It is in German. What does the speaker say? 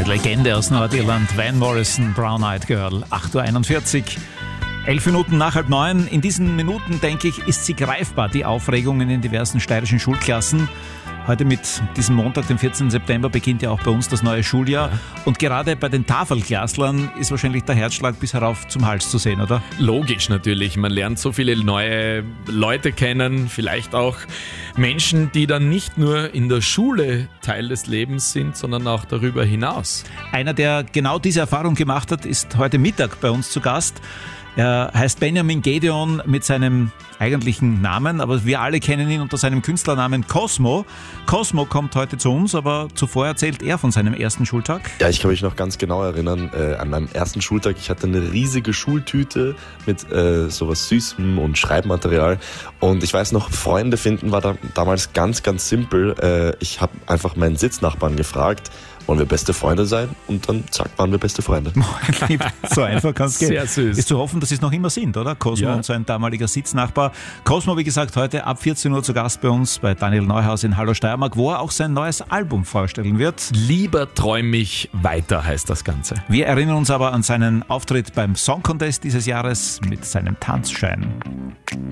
Eine Legende aus Nordirland, Van Morrison, Brown Eyed Girl, 8.41 Uhr. 11 Minuten nach 8:30. In diesen Minuten, denke ich, ist sie greifbar, die Aufregung in den diversen steirischen Schulklassen. Heute mit diesem Montag, dem 14. September, beginnt ja auch bei uns das neue Schuljahr. Und gerade bei den Tafelklasslern ist wahrscheinlich der Herzschlag bis herauf zum Hals zu sehen, oder? Logisch natürlich. Man lernt so viele neue Leute kennen, vielleicht auch Menschen, die dann nicht nur in der Schule Teil des Lebens sind, sondern auch darüber hinaus. Einer, der genau diese Erfahrung gemacht hat, ist heute Mittag bei uns zu Gast. Er heißt Benjamin Gedeon mit seinem eigentlichen Namen, aber wir alle kennen ihn unter seinem Künstlernamen Cosmo. Cosmo kommt heute zu uns, aber zuvor erzählt er von seinem ersten Schultag. Ja, ich kann mich noch ganz genau erinnern, an meinem ersten Schultag. Ich hatte eine riesige Schultüte mit sowas Süßem und Schreibmaterial. Und ich weiß noch, Freunde finden war damals ganz, ganz simpel. Ich habe einfach meinen Sitznachbarn gefragt, wollen wir beste Freunde sein? Und dann, zack, waren wir beste Freunde. So einfach kann es gehen. Sehr süß. Ist zu hoffen, dass sie es noch immer sind, oder? Cosmo und sein damaliger Sitznachbar. Cosmo, wie gesagt, heute ab 14 Uhr zu Gast bei uns bei Daniel Neuhaus in Hallo Steiermark, wo er auch sein neues Album vorstellen wird. Lieber träum ich weiter heißt das Ganze. Wir erinnern uns aber an seinen Auftritt beim Song Contest dieses Jahres mit seinem Tanzschein.